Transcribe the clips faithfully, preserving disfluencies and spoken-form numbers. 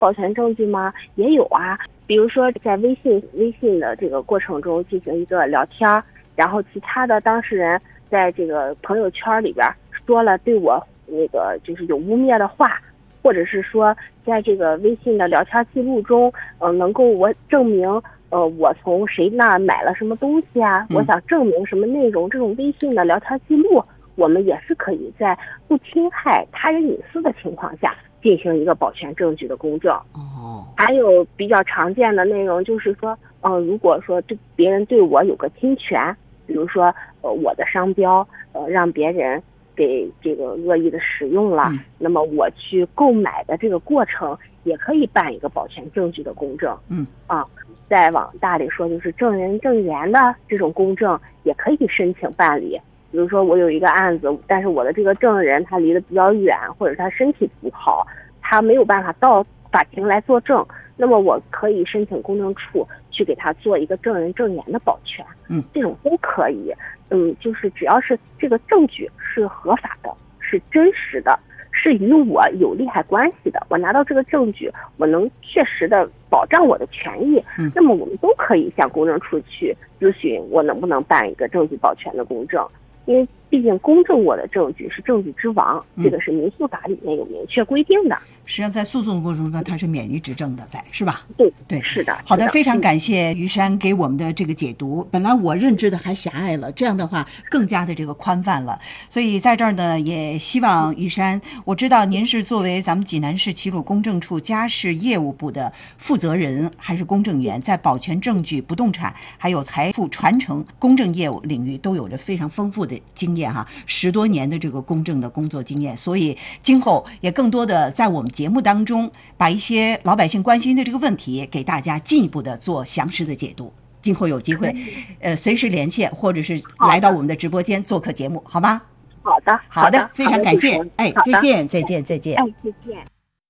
保全证据吗？也有啊，比如说在微信微信的这个过程中进行一个聊天，然后其他的当事人在这个朋友圈里边说了对我那个就是有污蔑的话，或者是说在这个微信的聊天记录中，呃，能够我证明，呃，我从谁那买了什么东西啊，我想证明什么内容，这种微信的聊天记录，我们也是可以在不侵害他人隐私的情况下进行一个保全证据的公证。 哦， 还有比较常见的内容就是说，嗯、呃，如果说对别人对我有个侵权，比如说，呃，我的商标，呃，让别人给这个恶意的使用了，嗯、那么我去购买的这个过程也可以办一个保全证据的公证。 嗯啊，再往大里说，就是证人证言的这种公证也可以申请办理。比如说我有一个案子，但是我的这个证人他离得比较远，或者他身体不好，他没有办法到法庭来作证，那么我可以申请公证处去给他做一个证人证言的保全。 嗯， 这种都可以。嗯，就是只要是这个证据是合法的，是真实的，是与我有利害关系的，我拿到这个证据，我能确实的保障我的权益， 嗯， 那么我们都可以向公证处去咨询我能不能办一个证据保全的公证。因为毕竟公证我的证据是证据之王，这个是民诉法里面有明确规定的。 实际上在诉讼的过程中呢，它是免于质证的，在是吧？ 对对， 是的。 好的，非常感谢于山给我们的这个解读。本来我认知的还狭隘了，这样的话更加的这个宽泛了。所以在这儿呢，也希望于山，我知道您是作为咱们济南市齐鲁公证处家事业务部的负责人，还是公证员，在保全证据、不动产还有财富传承公证业务领域都有着非常丰富的经验哈，十多年的这个公证的工作经验。所以今后也更多的在我们节目当中，把一些老百姓关心的这个问题给大家进一步的做详实的解读。今后有机会，呃，随时连线或者是来到我们的直播间做客节目，好吗？ 好的， 好的，非常感谢。哎，再见，再见，再见。 哎，再见。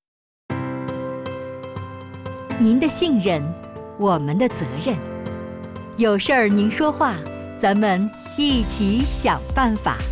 您的信任，我们的责任。有事儿您说话，咱们一起想办法。